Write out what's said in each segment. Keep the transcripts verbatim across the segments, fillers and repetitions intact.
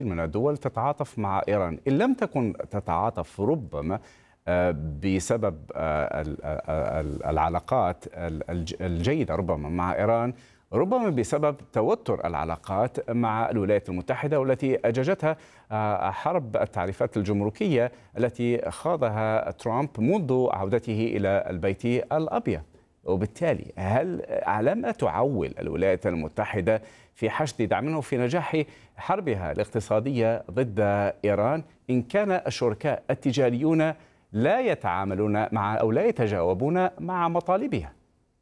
من الدول تتعاطف مع إيران. إن لم تكن تتعاطف ربما آه، بسبب آه، ال- آه، ال- العلاقات الج- الجيدة ربما مع إيران، ربما بسبب توتر العلاقات مع الولايات المتحدة، والتي أججتها آه، حرب التعريفات الجمركية التي خاضها ترامب منذ عودته إلى البيت الأبيض. وبالتالي هل على تعول الولايات المتحدة في حشد دعمه في نجاح حربها الاقتصادية ضد إيران، إن كان الشركاء التجاريون لا يتعاملون مع أو لا يتجاوبون مع مطالبها؟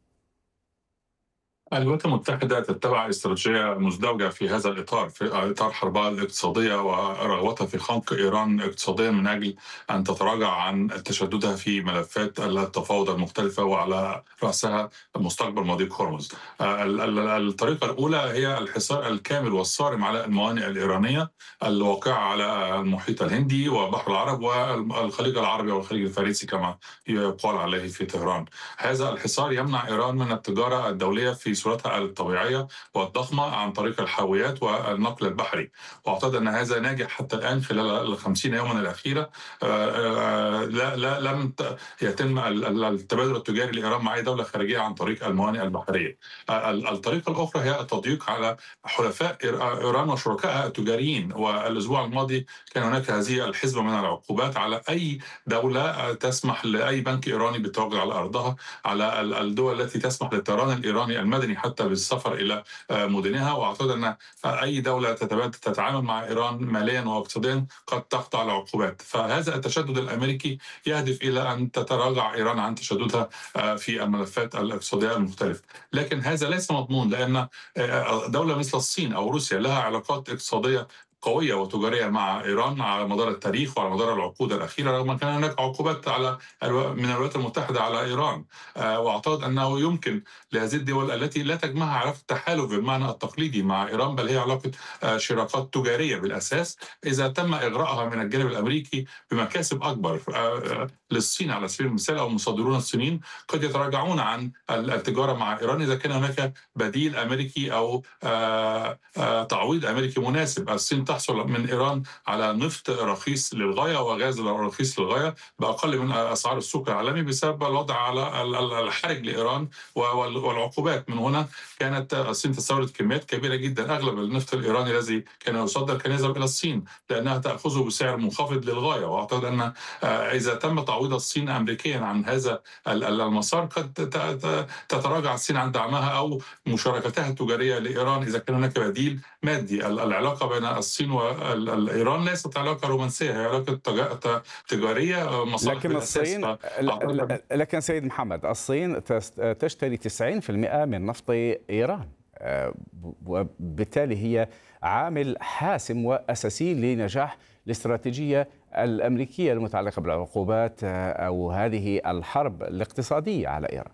الولايات المتحدة تتبع استراتيجية مزدوجة في هذا الإطار، في إطار حربها الاقتصادية ورغبتها في خنق إيران اقتصاديا من أجل أن تتراجع عن تشددها في ملفات التفاوض المختلفة، وعلى رأسها مستقبل مضيق هرمز. ال- ال- الطريقة الأولى هي الحصار الكامل والصارم على الموانئ الإيرانية الواقعة على المحيط الهندي وبحر العرب والخليج العربي والخليج الفارسي كما يقال عليه في طهران. هذا الحصار يمنع إيران من التجارة الدولية في صورتها الطبيعية والضخمة عن طريق الحاويات والنقل البحري. وأعتقد أن هذا ناجح حتى الآن خلال الخمسين يوما الأخيرة. آه، آه، لا, لا لم ت- يتم ال- ال- التبادل التجاري لإيران مع أي دولة خارجية عن طريق الموانئ البحرية. آه، ال- الطريقة الأخرى هي التضييق على حلفاء إير- إيران وشركائها التجاريين. والأسبوع الماضي كان هناك هذه الحزمة من العقوبات على أي دولة آه، تسمح لأي بنك إيراني بالتواجد على أرضها، على ال- الدول التي تسمح للطيران الإيراني المدني حتى بالسفر إلى آه، مدنها. وأعتقد أن أي دولة تتبادل تتعامل مع إيران ماليا واقتصاديا قد تخضع لعقوبات. فهذا التشدد الأمريكي يهدف إلى أن تتراجع إيران عن تشددها آه، في الملفات الاقتصادية المختلفة. لكن هذا ليس مضمون، لأن آه، دولة مثل الصين أو روسيا لها علاقات اقتصادية قوية وتجارية مع إيران على مدار التاريخ وعلى مدار العقود الأخيرة، رغم أن كان هناك عقوبات على الو- من الولايات المتحدة على إيران. آه، وأعتقد أنه يمكن لهذه الدول التي لا تجمعها علاقة تحالف بالمعنى التقليدي مع إيران، بل هي علاقة آه، شراكات تجارية بالأساس، إذا تم إغراءها من الجانب الأمريكي بمكاسب أكبر. آه، آه، للصين على سبيل المثال أو المصدرون الصينيين قد يتراجعون عن التجارة مع إيران إذا كان هناك بديل أمريكي أو آه، آه، تعويض أمريكي مناسب. الصين تحصل من إيران على نفط رخيص للغاية وغاز رخيص للغاية بأقل من أسعار السوق العالمي، بسبب الوضع على ال- ال- الحرج لإيران وال- والعقوبات. من هنا كانت الصين تستورد كميات كبيرة جدا. أغلب النفط الإيراني الذي كان يصدر كان يذهب إلى الصين لأنها تأخذه بسعر منخفض للغاية. وأعتقد أن آه، إذا تم تعويض الصين أمريكيا عن هذا ال- ال- المسار، قد ت- ت- تتراجع الصين عن دعمها أو مشاركتها التجارية لإيران إذا كان هناك بديل مادي. ال- العلاقة بين الصين وإيران ليست علاقة رومانسية، هي علاقة تجا- ت- تجارية، مصالح لكن بالأساس. الصين فأعتقد لكن سيد محمد، الصين تست- تشتري تسعين بالمئة من نفط إيران، آه، وبالتالي هي عامل حاسم وأساسي لنجاح الاستراتيجية الأمريكية المتعلقة بالعقوبات آه، أو هذه الحرب الاقتصادية على إيران.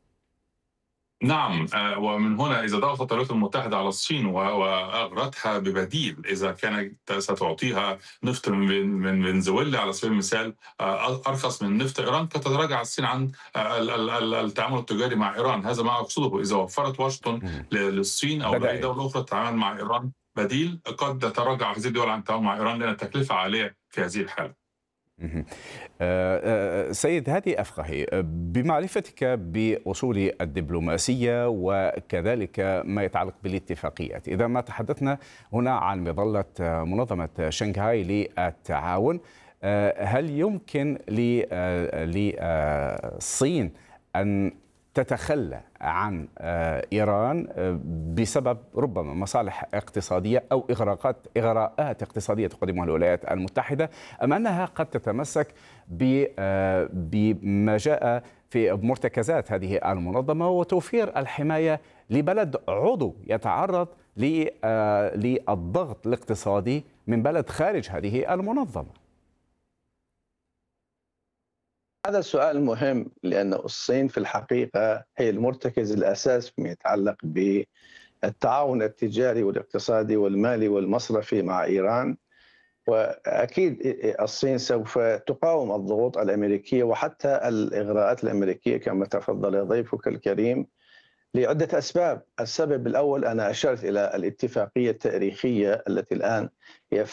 نعم. آه، ومن هنا إذا ضغطت الولايات المتحدة على الصين و- وأغرتها ببديل، إذا كانت ستعطيها نفط من من فنزويلا على سبيل المثال آه، أرخص من نفط إيران، قد تتراجع الصين عن آه، ال- ال- ال- التعامل التجاري مع إيران. هذا ما أقصده. إذا وفرت واشنطن مم. ل- للصين أو لأي بدائل. دولة أخرى تتعامل مع إيران بديل، قد تتراجع هذه الدول عن التعامل مع إيران، لأن التكلفة عالية في هذه الحالة. مهم. آه، آه، سيد هادي أفقهي، آه، بمعرفتك بأصول الدبلوماسية وكذلك ما يتعلق بالاتفاقيات، إذا ما تحدثنا هنا عن مظلة آه، منظمة شنغهاي للتعاون، آه، هل يمكن ل- آه، للصين أن تتخلى عن آه، إيران آه، بسبب ربما مصالح اقتصادية أو إغراءات إغراءات اقتصادية تقدمها الولايات المتحدة، أم أنها قد تتمسك ب- آه، بما جاء في مرتكزات هذه المنظمة وتوفير الحماية لبلد عضو يتعرض ل- آه، للضغط الاقتصادي من بلد خارج هذه المنظمة؟ هذا سؤال مهم، لأن الصين في الحقيقة هي المرتكز الأساس فيما يتعلق بالتعاون التجاري والاقتصادي والمالي والمصرفي مع إيران. وأكيد الصين سوف تقاوم الضغوط الأمريكية وحتى الإغراءات الأمريكية كما تفضل ضيفك الكريم لعدة أسباب. السبب الأول أنا أشرت إلى الاتفاقية التاريخية التي الآن هي